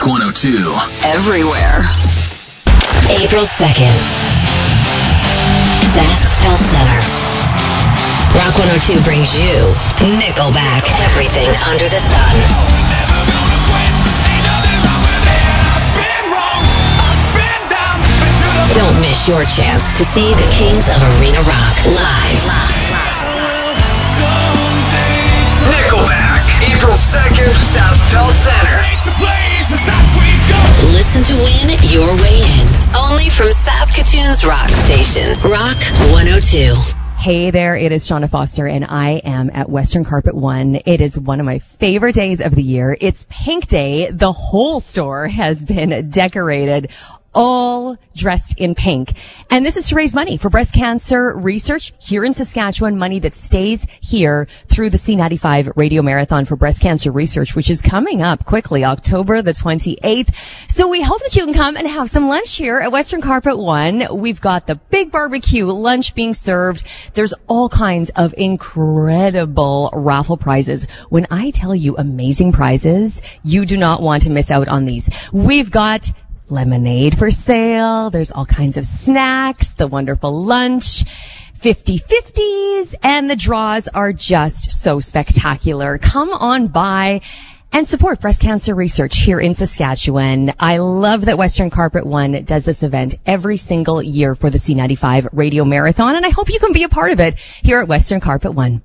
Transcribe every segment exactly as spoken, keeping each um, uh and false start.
one oh two. Everywhere. April second. SaskTel Center. Rock one oh two brings you Nickelback. Everything under the sun. Don't miss your chance to see the Kings of Arena Rock live. Nickelback, April second, SaskTel Center. Listen to win your way in. Only from Saskatoon's rock station, Rock one oh two. Hey there, it is Shauna Foster, and I am at Western Carpet One. It is one of my favorite days of the year. It's Pink Day. The whole store has been decorated, all dressed in pink. And this is to raise money for breast cancer research here in Saskatchewan, money that stays here through the C ninety-five Radio Marathon for Breast Cancer Research, which is coming up quickly, October the twenty-eighth. So we hope that you can come and have some lunch here at Western Carpet One. We've got the big barbecue lunch being served. There's all kinds of incredible raffle prizes. When I tell you amazing prizes, you do not want to miss out on these. We've got lemonade for sale. There's all kinds of snacks, the wonderful lunch, fifty-fifties, and the draws are just so spectacular. Come on by and support breast cancer research here in Saskatchewan. I love that Western Carpet One does this event every single year for the C ninety-five Radio Marathon, and I hope you can be a part of it here at Western Carpet One.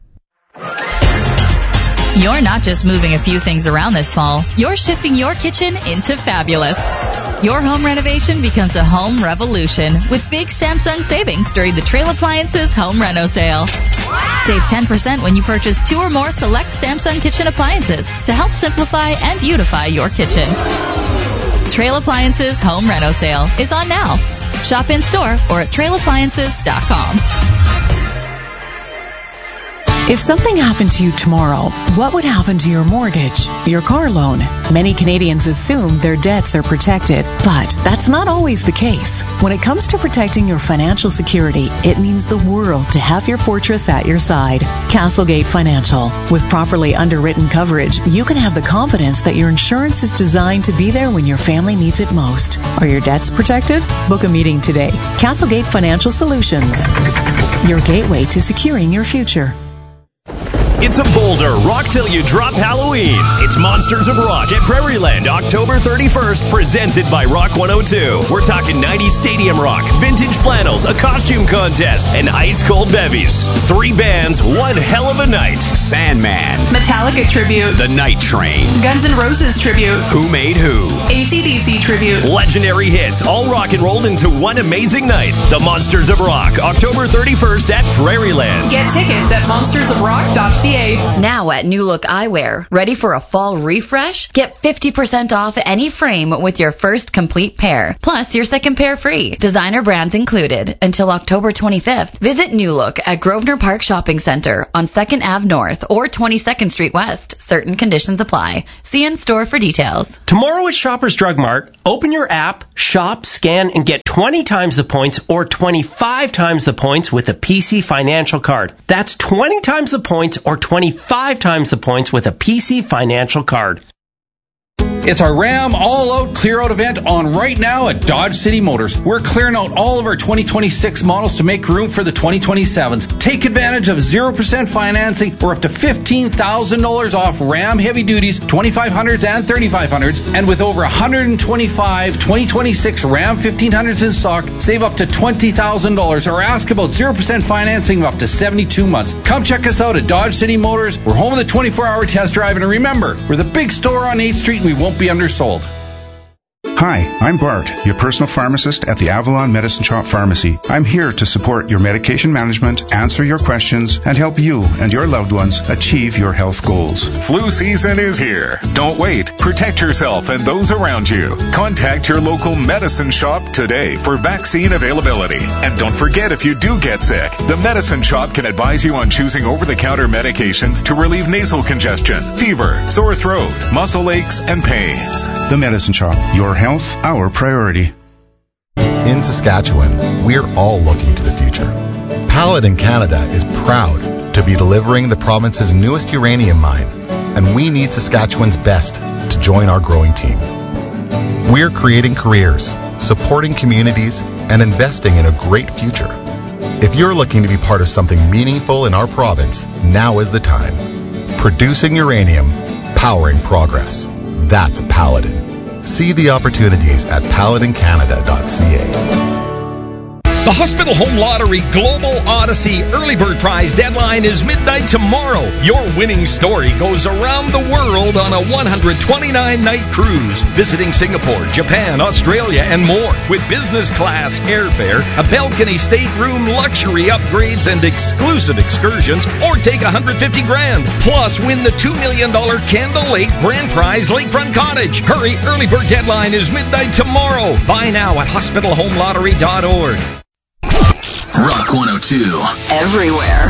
You're not just moving a few things around this fall. You're shifting your kitchen into fabulous. Your home renovation becomes a home revolution with big Samsung savings during the Trail Appliances Home Reno Sale. Wow. Save ten percent when you purchase two or more select Samsung kitchen appliances to help simplify and beautify your kitchen. Trail Appliances Home Reno Sale is on now. Shop in store or at trail appliances dot com. If something happened to you tomorrow, what would happen to your mortgage, your car loan? Many Canadians assume their debts are protected, but that's not always the case. When it comes to protecting your financial security, it means the world to have your fortress at your side. Castlegate Financial. With properly underwritten coverage, you can have the confidence that your insurance is designed to be there when your family needs it most. Are your debts protected? Book a meeting today. Castlegate Financial Solutions. Your gateway to securing your future. It's a bolder rock till you drop Halloween. It's Monsters of Rock at Prairieland, October thirty-first, presented by Rock one oh two. We're talking nineties stadium rock, vintage flannels, a costume contest, and ice-cold bevies. Three bands, one hell of a night. Sandman, Metallica tribute, The Night Train, Guns N' Roses tribute, Who Made Who, A C D C tribute. Legendary hits, all rock and rolled into one amazing night. The Monsters of Rock, October thirty-first at Prairieland. Get tickets at monsters of rock dot c a. Now at New Look Eyewear, ready for a fall refresh? Get fifty percent off any frame with your first complete pair, plus your second pair free. Designer brands included until October twenty-fifth. Visit New Look at Grosvenor Park Shopping Centre on second Avenue North or twenty-second Street West. Certain conditions apply. See in store for details. Tomorrow at Shoppers Drug Mart, open your app, shop, scan, and get twenty times the points or twenty-five times the points with a P C Financial card. That's twenty times the points or twenty-five times the points with a P C Financial card. It's our Ram All-Out Clear-Out event on right now at Dodge City Motors. We're clearing out all of our twenty twenty-six models to make room for the twenty twenty-sevens. Take advantage of zero percent financing or up to fifteen thousand dollars off Ram Heavy Duties, twenty-five hundreds and thirty-five hundreds. And with over one hundred twenty-five twenty twenty-six Ram fifteen hundreds in stock, save up to twenty thousand dollars or ask about zero percent financing of up to seventy-two months. Come check us out at Dodge City Motors. We're home of the twenty-four hour test drive. And remember, we're the big store on eighth street and we won't be undersold. Hi, I'm Bart, your personal pharmacist at the Avalon Medicine Shop Pharmacy. I'm here to support your medication management, answer your questions, and help you and your loved ones achieve your health goals. Flu season is here. Don't wait. Protect yourself and those around you. Contact your local medicine shop today for vaccine availability. And don't forget, if you do get sick, the medicine shop can advise you on choosing over-the-counter medications to relieve nasal congestion, fever, sore throat, muscle aches, and pains. The Medicine Shop, your health, our priority. In Saskatchewan, we're all looking to the future. Paladin Canada is proud to be delivering the province's newest uranium mine, and we need Saskatchewan's best to join our growing team. We're creating careers, supporting communities, and investing in a great future. If you're looking to be part of something meaningful in our province, now is the time. Producing uranium, powering progress. That's Paladin. See the opportunities at paladin canada dot c a. The Hospital Home Lottery Global Odyssey Early Bird Prize deadline is midnight tomorrow. Your winning story goes around the world on a one hundred twenty-nine night cruise, visiting Singapore, Japan, Australia, and more, with business class airfare, a balcony stateroom, luxury upgrades, and exclusive excursions, or take one hundred fifty grand. Plus, win the two million dollars Candle Lake Grand Prize Lakefront Cottage. Hurry, early bird deadline is midnight tomorrow. Buy now at hospital home lottery dot org. Rock one oh two. Everywhere.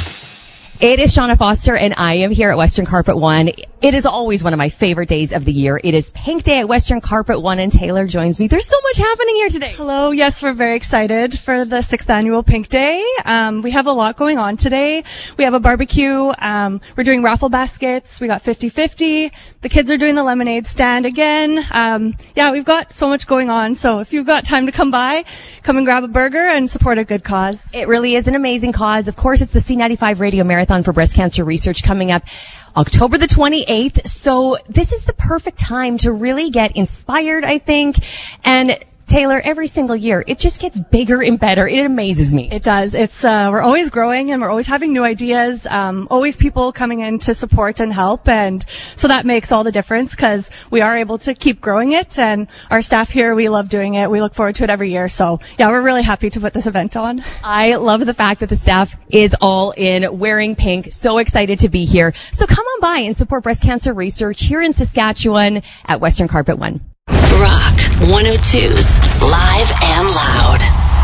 It is Shauna Foster, and I am here at Western Carpet One. It is always one of my favorite days of the year. It is Pink Day at Western Carpet One, and Taylor joins me. There's so much happening here today. Hello. Yes, we're very excited for the sixth annual Pink Day. Um, we have a lot going on today. We have a barbecue. Um, we're doing raffle baskets. We got fifty-fifty. The kids are doing the lemonade stand again. Um, yeah, we've got so much going on. So if you've got time to come by, come and grab a burger and support a good cause. It really is an amazing cause. Of course, it's the C ninety-five Radio Marathon for Breast Cancer Research coming up October the twenty-eighth. So this is the perfect time to really get inspired, I think. And Taylor, every single year, it just gets bigger and better. It amazes me. It does. It's, uh, we're always growing and we're always having new ideas, um, always people coming in to support and help. And so that makes all the difference because we are able to keep growing it. And our staff here, we love doing it. We look forward to it every year. So yeah, we're really happy to put this event on. I love the fact that the staff is all in wearing pink. So excited to be here. So come on by and support breast cancer research here in Saskatchewan at Western Carpet One. Rock one oh two's Live and Loud.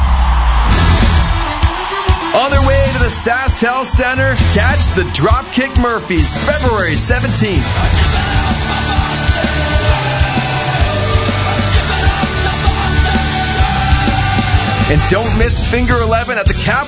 On their way to the SaskTel Center, catch the Dropkick Murphys February seventeenth. And don't miss Finger eleven at the Cap